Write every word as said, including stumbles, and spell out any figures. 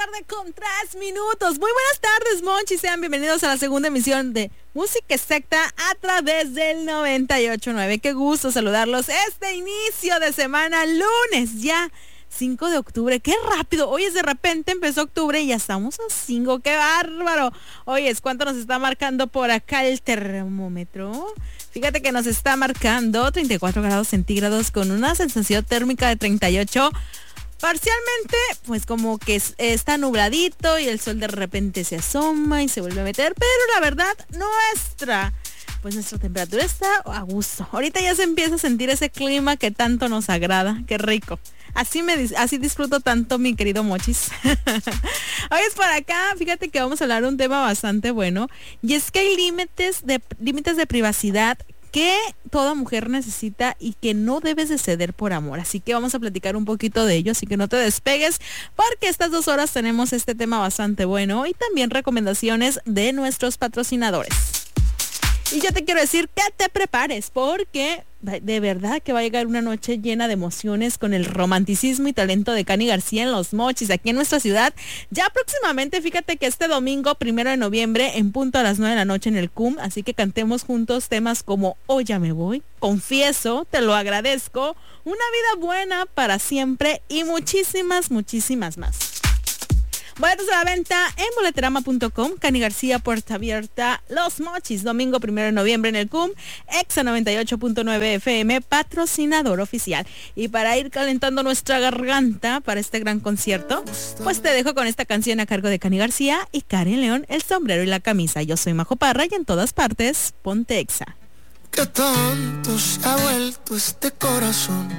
tarde con tres minutos. Muy buenas tardes, Monchi. Sean bienvenidos a la segunda emisión de Música Exacta a través del noventa y ocho punto nueve. Qué gusto saludarlos este inicio de semana, lunes ya. cinco de octubre, qué rápido. Oye, de repente empezó octubre y ya estamos a cinco, qué bárbaro. Oye, ¿cuánto nos está marcando por acá el termómetro? Fíjate que nos está marcando treinta y cuatro grados centígrados con una sensación térmica de treinta y ocho. Parcialmente, pues como que está nubladito y el sol de repente se asoma y se vuelve a meter, pero la verdad, nuestra... pues nuestra temperatura está a gusto. Ahorita ya se empieza a sentir ese clima que tanto nos agrada. Qué rico. Así me así disfruto tanto, mi querido Mochis. Hoy es por acá. Fíjate que vamos a hablar de un tema bastante bueno. Y es que hay límites de límites de privacidad que toda mujer necesita y que no debes de ceder por amor. Así que vamos a platicar un poquito de ello, así que no te despegues, porque estas dos horas tenemos este tema bastante bueno y también recomendaciones de nuestros patrocinadores. Y yo te quiero decir que te prepares, porque de verdad que va a llegar una noche llena de emociones con el romanticismo y talento de Cani García en Los Mochis, aquí en nuestra ciudad. Ya próximamente, fíjate que este domingo, primero de noviembre, en punto a las nueve de la noche en el C U M, así que cantemos juntos temas como Hoy ya me voy, Confieso, Te lo agradezco, Una vida buena para siempre y muchísimas, muchísimas más. Boletos a la venta en boleterama punto com, Cani García, puerta abierta, Los Mochis, domingo primero de noviembre en el C U M, Exa noventa y ocho punto nueve F M, patrocinador oficial. Y para ir calentando nuestra garganta para este gran concierto, pues te dejo con esta canción a cargo de Cani García y Karen León, El sombrero y la camisa. Yo soy Majo Parra y en todas partes, ponte Exa. ¿Qué tanto se ha vuelto este corazón?